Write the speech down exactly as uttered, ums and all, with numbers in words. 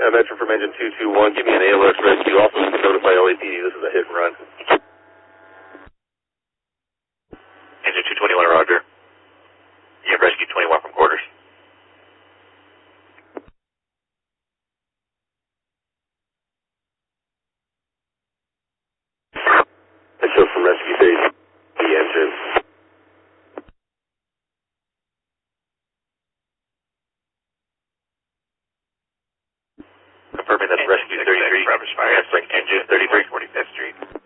uh, Metro from engine two two one, give me an A L S rescue. Also, you can notify L A P D this is a hit and run. Engine two twenty-one, roger. You have rescue twenty-one from quarters. Mitchell from rescue phase, the engine. Confirming that rescue thirty-three, engine thirty-three, forty-fifth Street.